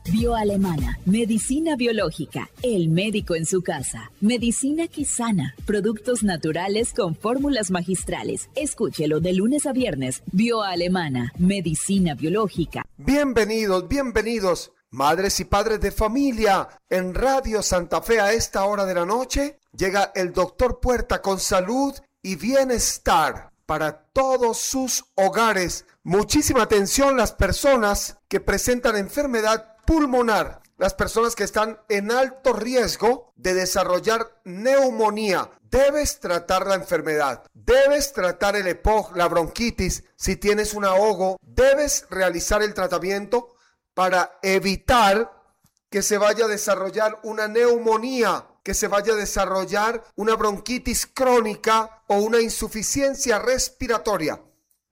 Bioalemana, medicina biológica, el médico en su casa, medicina que sana, productos naturales con fórmulas magistrales. Escúchelo de lunes a viernes. Bioalemana, medicina biológica. Bienvenidos, madres y padres de familia. En Radio Santa Fe a esta hora de la noche llega el Doctor Puerta con salud y bienestar para todos sus hogares. Muchísima atención las personas que presentan enfermedad pulmonar, las personas que están en alto riesgo de desarrollar neumonía. Debes tratar la enfermedad, debes tratar el EPOC, la bronquitis. Si tienes un ahogo, debes realizar el tratamiento para evitar que se vaya a desarrollar una neumonía, que se vaya a desarrollar una bronquitis crónica o una insuficiencia respiratoria.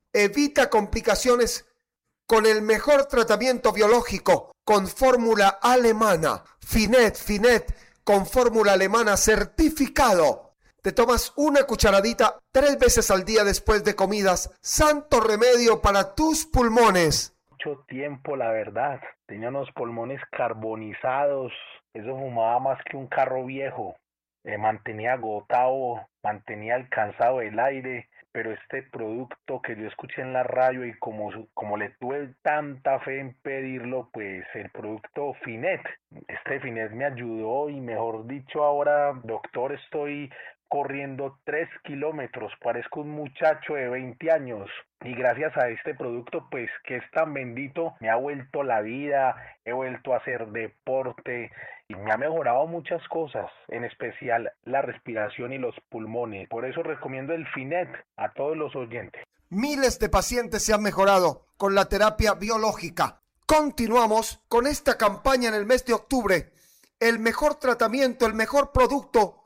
Evita complicaciones con el mejor tratamiento biológico, con fórmula alemana, Finet, con fórmula alemana certificado. Te tomas una cucharadita 3 veces al día después de comidas. Santo remedio para tus pulmones. Mucho tiempo, la verdad. Tenía unos pulmones carbonizados. Eso fumaba más que un carro viejo. Mantenía agotado, mantenía alcanzado el aire. Pero este producto que yo escuché en la radio y como le tuve tanta fe en pedirlo, pues el producto Finet. Este Finet me ayudó y mejor dicho ahora, doctor, estoy corriendo 3 kilómetros, parezco un muchacho de 20 años y gracias a este producto pues que es tan bendito me ha vuelto la vida, he vuelto a hacer deporte y me ha mejorado muchas cosas, en especial la respiración y los pulmones. Por eso recomiendo el Finet a todos los oyentes. Miles de pacientes se han mejorado con la terapia biológica. Continuamos con esta campaña en el mes de octubre. El mejor tratamiento, el mejor producto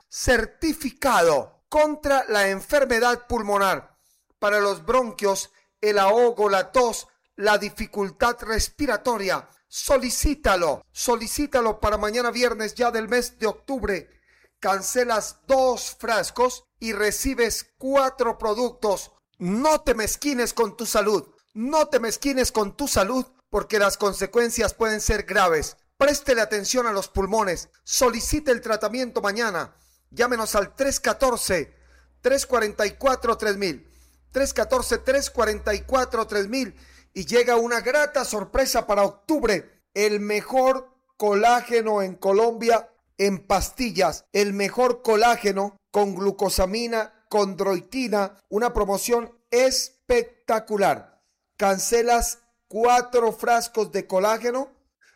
certificado contra la enfermedad pulmonar, para los bronquios, el ahogo, la tos, la dificultad respiratoria. Solicítalo para mañana viernes ya del mes de octubre. Cancelas 2 frascos y recibes 4 productos. No te mezquines con tu salud, porque las consecuencias pueden ser graves. Préstele atención a los pulmones, solicite el tratamiento mañana. Llámenos al 314-344-3000, 314-344-3000 y llega una grata sorpresa para octubre. El mejor colágeno en Colombia en pastillas, el mejor colágeno con glucosamina, chondroitina, una promoción espectacular. Cancelas 4 frascos de colágeno,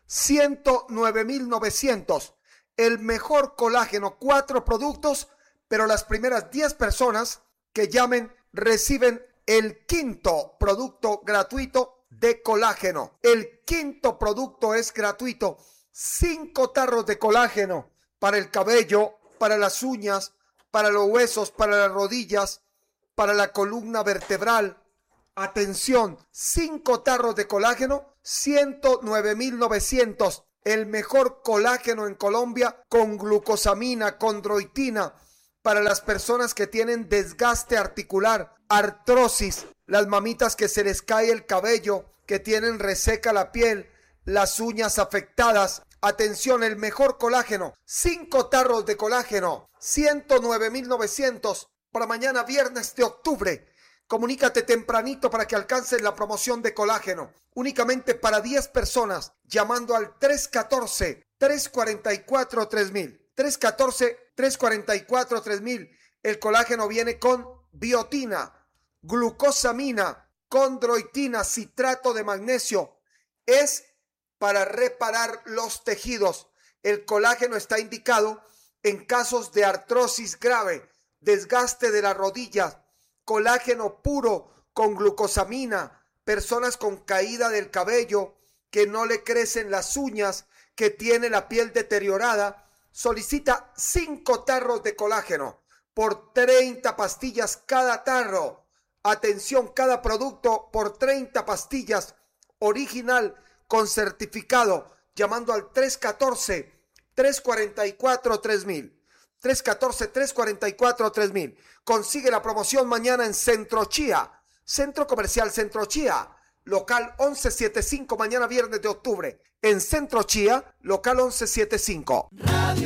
109,900. El mejor colágeno, 4 productos, pero las primeras 10 personas que llamen reciben el 5º producto gratuito de colágeno. El 5º producto es gratuito. 5 tarros de colágeno para el cabello, para las uñas, para los huesos, para las rodillas, para la columna vertebral. Atención, 5 tarros de colágeno, 109,900. El mejor colágeno en Colombia con glucosamina, chondroitina, para las personas que tienen desgaste articular, artrosis, las mamitas que se les cae el cabello, que tienen reseca la piel, las uñas afectadas. Atención, el mejor colágeno, 5 tarros de colágeno, 109,900 para mañana viernes de octubre. Comunícate tempranito para que alcances la promoción de colágeno. Únicamente para 10 personas, llamando al 314-344-3000. 314-344-3000. El colágeno viene con biotina, glucosamina, chondroitina, citrato de magnesio. Es para reparar los tejidos. El colágeno está indicado en casos de artrosis grave, desgaste de las rodillas. Colágeno puro con glucosamina, personas con caída del cabello, que no le crecen las uñas, que tiene la piel deteriorada. Solicita 5 tarros de colágeno por 30 pastillas cada tarro. Atención, cada producto por 30 pastillas, original con certificado, llamando al 314-344-3000. 314-344-3000. Consigue la promoción mañana en Centro Chía, Centro Comercial Centro Chía. local 1175, mañana viernes de octubre. En Centro Chía, local 1175.